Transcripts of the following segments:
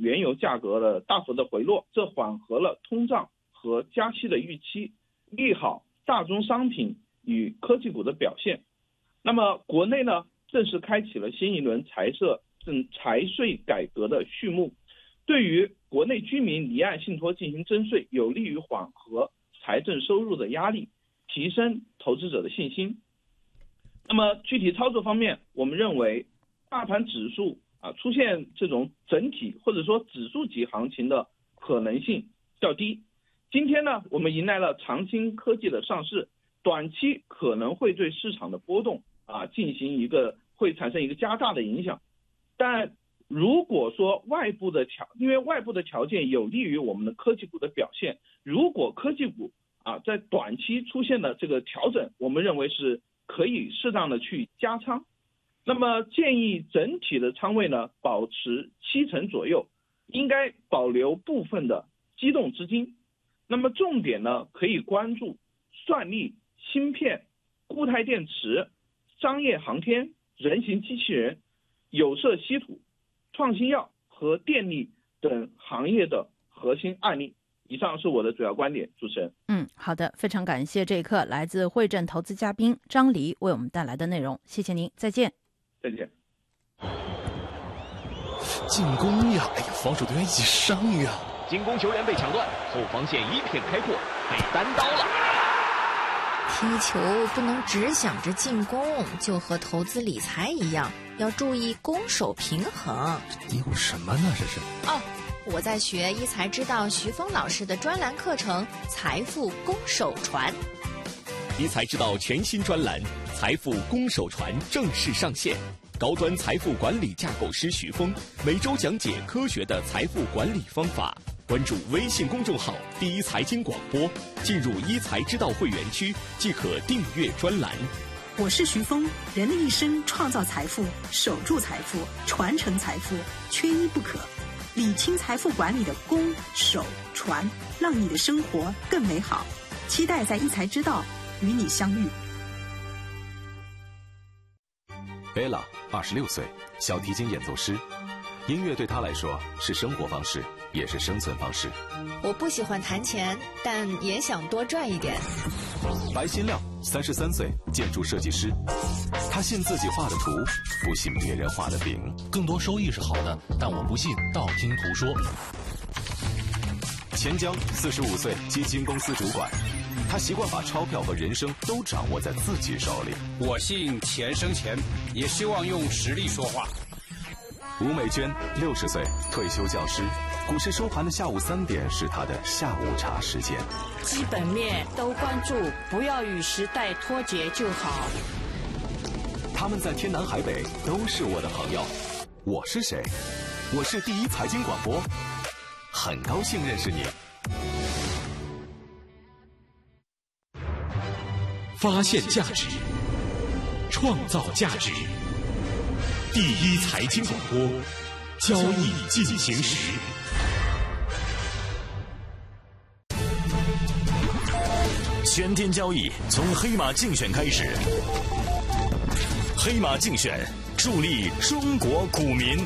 原油价格的大幅的回落，这缓和了通胀和加息的预期，利好大宗商品与科技股的表现。那么国内呢，正式开启了新一轮财税改革的序幕，对于国内居民离岸信托进行征税，有利于缓和财政收入的压力，提升投资者的信心。那么具体操作方面，我们认为大盘指数出现这种整体或者说指数级行情的可能性较低。今天呢，我们迎来了长兴科技的上市，短期可能会对市场的波动会产生一个加大的影响。但如果说因为外部的条件有利于我们的科技股的表现，如果科技股在短期出现的这个调整，我们认为是可以适当的去加仓。那么建议整体的仓位呢保持70%左右，应该保留部分的机动资金。那么重点呢可以关注算力、芯片、固态电池、商业航天、人形机器人、有色稀土、创新药和电力等行业的核心案例。以上是我的主要观点，主持人。 好的，非常感谢这一刻来自汇证投资嘉宾张黎为我们带来的内容，谢谢您，再见。 再见。 进攻呀！防守队员一起上呀！ 进攻球员被抢断，后防线一片开阔，被单刀了。 踢球不能只想着进攻，就和投资理财一样，要注意攻守平衡。 嘀咕什么呢？这是我在学一财之道徐峰老师的专栏课程《财富攻守传》。 一财之道全新专栏《财富攻守传》正式上线，高端财富管理架构师徐峰每周讲解科学的财富管理方法。关注微信公众号“第一财经广播”，进入一财之道会员区即可订阅专栏。 我是徐峰，人的一生创造财富、守住财富、传承财富，缺一不可。理清财富管理的攻、守、传，让你的生活更美好。期待在一财之道与你相遇。 贝拉26岁，小提琴演奏师。音乐对他来说是生活方式，也是生存方式。 我不喜欢弹钱，但也想多赚一点。 白新亮33岁，建筑设计师。他信自己画的图，不信别人画的饼。 更多收益是好的，但我不信道听途说。 钱江45岁，基金公司主管。他习惯把钞票和人生都掌握在自己手里。 我信钱生钱，也希望用实力说话。 吴美娟60岁，退休教师。股市收盘的下午3点是他的下午茶时间。 基本面都关注，不要与时代脱节就好。 他们在天南海北都是我的朋友。我是谁？我是第一财经广播，很高兴认识你。 发现价值，创造价值。第一财经广播，交易进行时。 全天交易从黑马竞选开始，黑马竞选助力中国股民。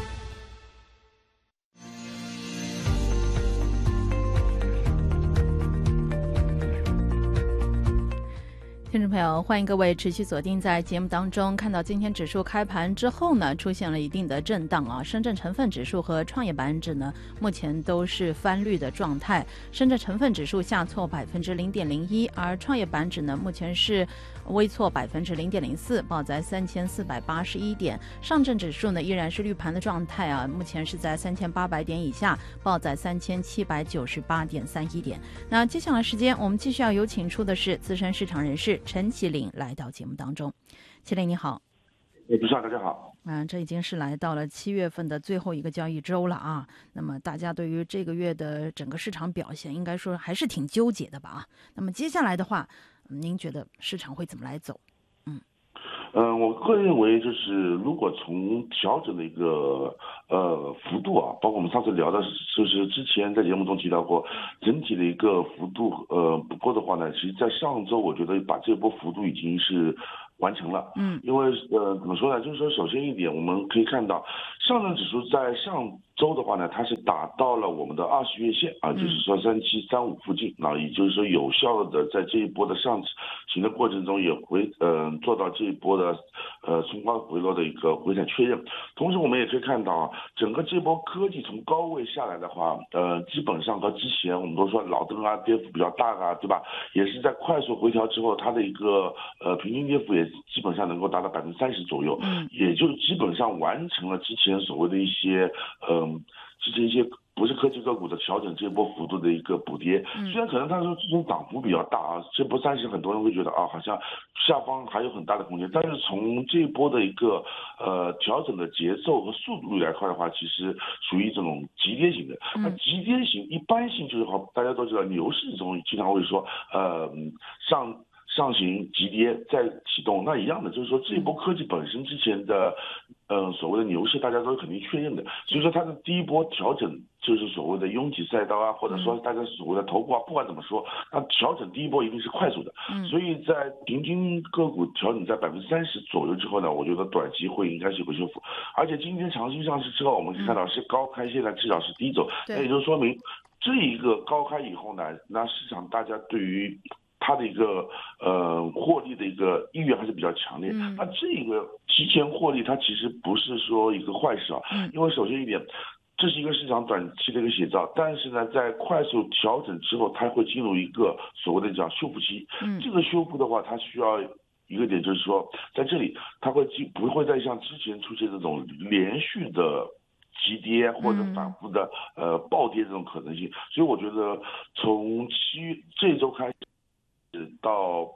听众朋友，欢迎各位持续锁定在节目当中。看到今天指数开盘之后呢，出现了一定的震荡啊。深圳成分指数和创业板指呢，目前都是翻绿的状态。深圳成分指数下挫0.01%，而创业板指呢，目前是微挫0.04%，报在3481点。上证指数呢，依然是绿盘的状态啊，目前是在3800点以下，报在3798.31点。那接下来时间，我们继续要有请出的是资深市场人士陈启麟来到节目当中。启麟你好。 主持人大家好。 这已经是来到了7月份的最后一个交易周了啊。那么大家对于这个月的整个市场表现，应该说还是挺纠结的吧啊。那么接下来的话，您觉得市场会怎么来走？ 我个人认为，就是如果从调整的一个幅度啊，包括我们上次聊的，就是之前在节目中提到过，整体的一个幅度不够的话呢，其实在上周我觉得把这波幅度已经是完成了。因为怎么说呢？就是说，首先一点，我们可以看到上证指数在周的话呢，它是达到了我们的20月线啊，就是说3735附近啊，也就是说有效的在这一波的上行的过程中也做到这一波的冲高回落的一个回踩确认。同时我们也可以看到啊，整个这波科技从高位下来的话，基本上和之前我们都说老登啊跌幅比较大啊，对吧？也是在快速回调之后，它的一个平均跌幅也基本上能够达到30%左右，也就基本上完成了之前所谓的一些之前一些不是科技个股的调整这波幅度的一个补跌。虽然可能它说这种涨幅比较大啊，这波30很多人会觉得啊好像下方还有很大的空间，但是从这一波的一个调整的节奏和速度来看的话，其实属于这种急跌型的。那急跌型一般性就是好，大家都知道牛市中经常会说上行急跌再启动，那一样的就是说这一波科技本身之前的所谓的牛市大家都肯定确认的，所以说它的第一波调整就是所谓的拥挤赛道啊，或者说大家所谓的头部啊，不管怎么说，那调整第一波一定是快速的，所以在平均个股调整在30%左右之后呢，我觉得短期会应该是有个修复，而且今天长新上市之后，我们可以看到是高开，现在至少是低走，那也就说明这一个高开以后呢，那市场大家对于它的一个获利的一个意愿还是比较强烈。那这个提前获利，它其实不是说一个坏事啊，因为首先一点，这是一个市场短期的一个写照，但是呢，在快速调整之后，它会进入一个所谓的叫修复期。这个修复的话，它需要一个点就是说，在这里它不会再像之前出现这种连续的急跌或者反复的暴跌这种可能性。所以我觉得从这周开始到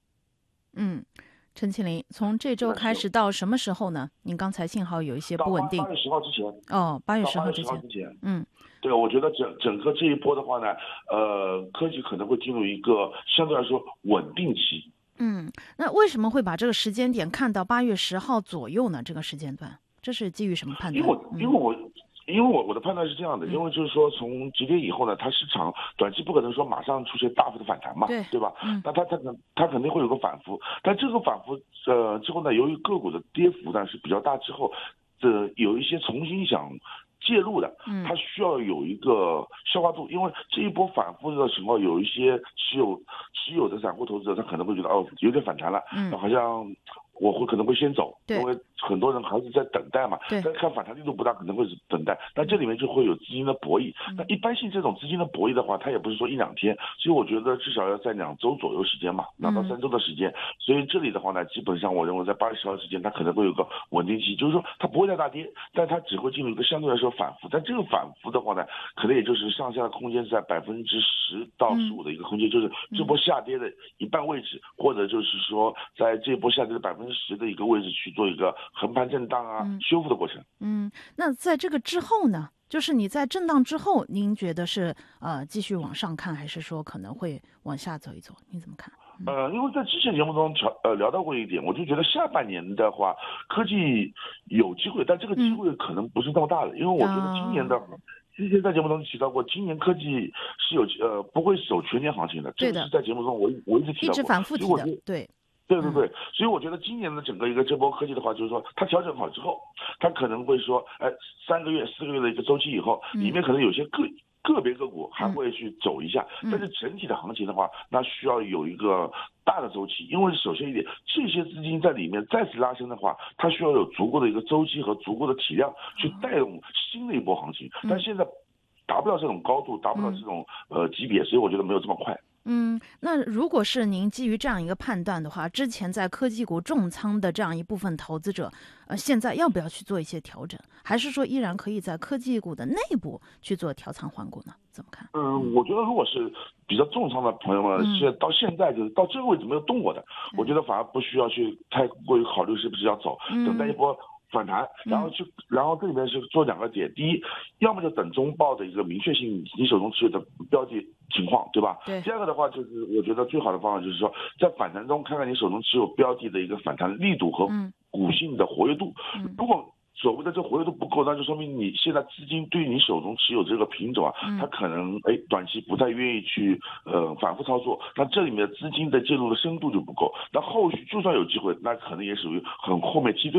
陈庆林，从这周开始到什么时候呢？您刚才信号有一些不稳定。 8月10号之前。 8月10号之前。 对，我觉得整个这一波的话呢，科技可能会进入一个相对来说稳定期。 那为什么会把这个时间点看到8月10号左右呢？这个时间段，这是基于什么判断？ 因为我的判断是这样的，因为就是说从急跌以后呢，它市场短期不可能说马上出现大幅的反弹嘛，对吧？那它肯定会有个反复，但这个反复之后呢，由于个股的跌幅呢是比较大之后，有一些重新想介入的，它需要有一个消化度，因为这一波反复的情况，有一些持有的散户投资者，他可能会觉得有点反弹了，好像我可能会先走，因为很多人还是在等待嘛，但看反弹力度不大，可能会是等待。那这里面就会有资金的博弈。那一般性这种资金的博弈的话，它也不是说1-2天，所以我觉得至少要在2周左右时间嘛，2到3周的时间。所以这里的话呢，基本上我认为在8月10号之间，它可能会有个稳定期，就是说它不会再大跌，但它只会进入一个相对来说反复。但这个反复的话呢，可能也就是上下的空间是在10%到15%的一个空间，就是这波下跌的一半位置，或者就是说在这波下跌的10%的一个位置去做一个横盘震荡啊，修复的过程。 那在这个之后呢，就是你在震荡之后，您觉得是继续往上看，还是说可能会往下走一走？你怎么看？ 因为在之前节目中聊到过一点，我就觉得下半年的话，科技有机会，但这个机会可能不是那么大的，因为我觉得今年的。之前在节目中提到过，今年科技是有不会走全年行情的，这个是在节目中我一直提到过， 一直反复提的，对。 所以我觉得今年的整个一个这波科技的话，就是说它调整好之后，它可能会说，3个月、4个月的一个周期以后，里面可能有些个别个股还会去走一下，但是整体的行情的话，那需要有一个大的周期，因为首先一点，这些资金在里面再次拉升的话，它需要有足够的一个周期和足够的体量去带动新的一波行情，但现在达不到这种高度，达不到这种级别，所以我觉得没有这么快。 那如果是您基于这样一个判断的话，之前在科技股重仓的这样一部分投资者，现在要不要去做一些调整，还是说依然可以在科技股的内部去做调仓换股呢？怎么看？ 我觉得如果是比较重仓的朋友们，到现在就是到这个位置没有动过的，我觉得反而不需要去太过于考虑是不是要走，等待一波反弹，然后这里面是做2个点，第一，要么就等中报的一个明确性，你手中持有的标的情况，对吧？第二个的话就是，我觉得最好的方法就是说，在反弹中看看你手中持有标的的一个反弹力度和股性的活跃度。如果所谓的这活跃度不够，那就说明你现在资金对你手中持有这个品种啊，它可能短期不太愿意去反复操作，那这里面资金的介入的深度就不够，那后续就算有机会，那可能也属于很后面梯队了。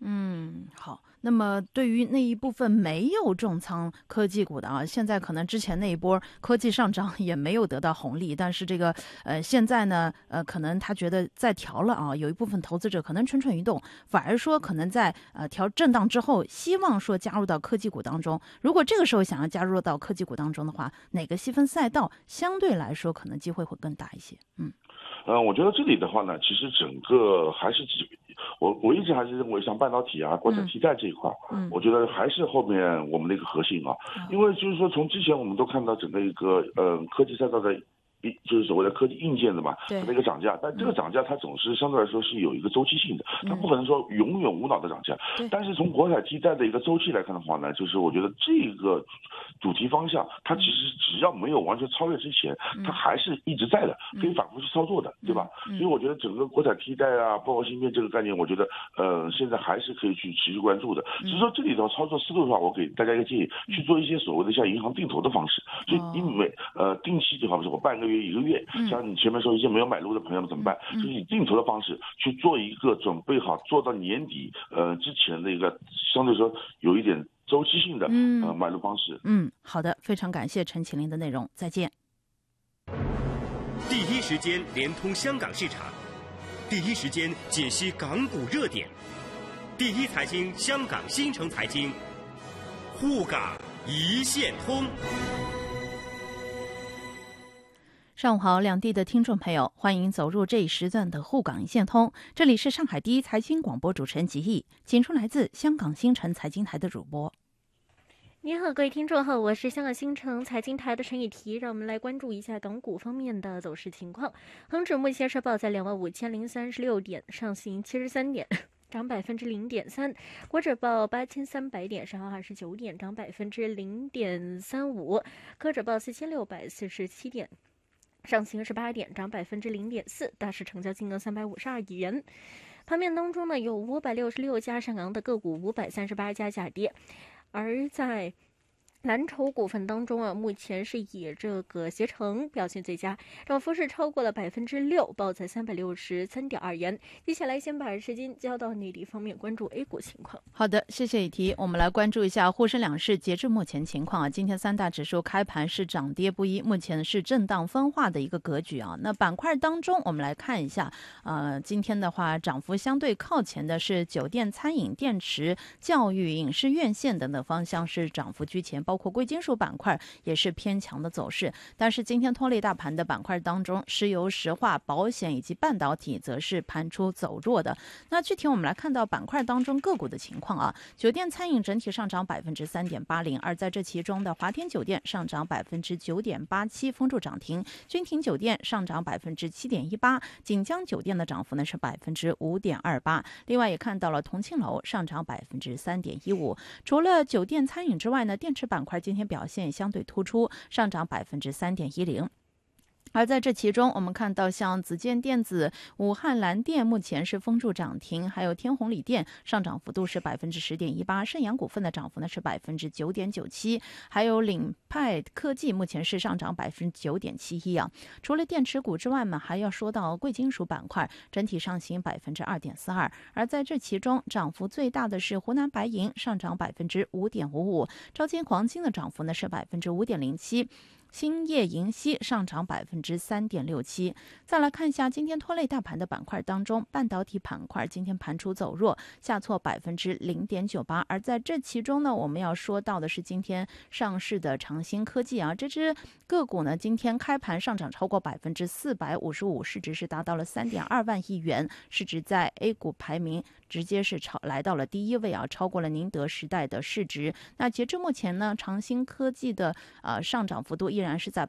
好。那么对于那一部分没有重仓科技股的啊，现在可能之前那一波科技上涨也没有得到红利，但是这个现在呢可能他觉得再调了啊，有一部分投资者可能蠢蠢欲动，反而说可能在调震荡之后，希望说加入到科技股当中。如果这个时候想要加入到科技股当中的话，哪个细分赛道相对来说可能机会会更大一些？ 我觉得这里的话呢，其实整个还是我一直还是认为像半导体啊、国产替代这一块，我觉得还是后面我们的一个核心啊，因为就是说从之前我们都看到整个一个科技赛道的。就是所谓的科技硬件的嘛，它的一个涨价，但这个涨价它总是相对来说是有一个周期性的，它不可能说永远无脑的涨价。但是从国产替代的一个周期来看的话呢，就是我觉得这个主题方向，它其实只要没有完全超越之前，它还是一直在的，可以反复去操作的，对吧？所以我觉得整个国产替代啊，包括芯片这个概念，我觉得现在还是可以去持续关注的。只是说这里头操作思路的话，我给大家一个建议，去做一些所谓的像银行定投的方式，就因为定期就好比说我半个月。1个月，像你前面说一些没有买入的朋友们怎么办？就是以定投的方式去做一个准备好，做到年底之前的一个相对说有一点周期性的买入方式。 好的，非常感谢陈启麟的内容，再见。 第一时间连通香港市场，第一时间解析港股热点，第一财经香港新城财经，沪港一线通。 上午好，两地的听众朋友，欢迎走入这一时段的沪港一线通。这里是上海第一财经广播主持人吉毅，请出来自香港新城财经台的主播。 你好，各位听众好，我是香港新城财经台的陈雨提，让我们来关注一下港股方面的走势情况。恒指目前收报在25,036点，上行73点。涨0.3%，国指报8300点，上行29点，涨0.35%，科指报4647点。上行18点，涨0.4%，大市成交金额352亿元。盘面当中呢，有566家上扬的个股，538家下跌，而在蓝筹股份当中啊，目前是以这个携程表现最佳，涨幅是超过了6%，报在363.2元。接下来先把时间交到内地方面，关注 A 股情况。 好的，谢谢雨提。我们来关注一下沪深两市截至目前情况啊。今天三大指数开盘是涨跌不一，目前是震荡分化的一个格局啊。那板块当中，我们来看一下，今天的话涨幅相对靠前的是酒店、餐饮、电池、教育、影视院线等等方向是涨幅居前。包括贵金属板块也是偏强的走势，但是今天拖累大盘的板块当中，石油、石化、保险以及半导体则是盘出走弱的。那具体我们来看到板块当中个股的情况啊，酒店餐饮整体上涨3.80%，而在这其中的华天酒店上涨9.87%，封住涨停；君庭酒店上涨7.18%，锦江酒店的涨幅呢是5.28%。另外也看到了同庆楼上涨3.15%。除了酒店餐饮之外呢，电池板块今天表现相对突出，上涨3.10%。而在这其中，我们看到像紫建电子、武汉蓝电目前是封住涨停，还有天弘锂电上涨幅度是10.18%，盛阳股份的涨幅呢是9.97%，还有领派科技目前是上涨9.71%啊。除了电池股之外嘛，还要说到贵金属板块，整体上行2.42%，而在这其中涨幅最大的是湖南白银，上涨5.55%，招金黄金的涨幅呢是5.07%。兴业银锡上涨3.67%。再来看一下今天拖累大盘的板块当中，半导体板块今天盘出走弱，下挫0.98%。而在这其中呢，我们要说到的是今天上市的长兴科技啊，这只个股呢今天开盘上涨超过455%，市值是达到了3.2万亿元，市值在 A 股排名直接是来到了第一位啊，超过了宁德时代的市值。那截至目前呢，长兴科技的上涨幅度依然是在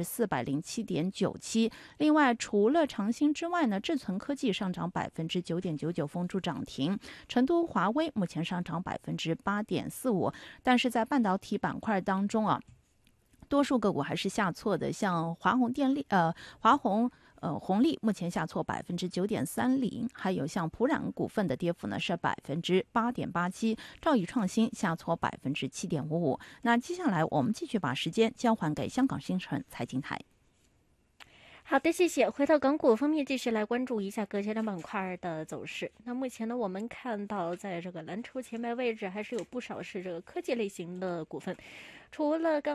407.97%。另外，除了长兴之外呢，智存科技上涨9.99%，封住涨停。成都华威目前上涨8.45%，但是在半导体板块当中啊，多数个股还是下挫的，像华虹红利目前下挫9.30%，还有像普冉股份的跌幅呢是8.87%，兆宇创新下挫7.55%。那接下来我们继续把时间交还给香港新城财经台。 好的，谢谢。回到港股方面，继续来关注一下各阶段板块的走势。那目前呢，我们看到在这个蓝筹前排位置，还是有不少是这个科技类型的股份，除了刚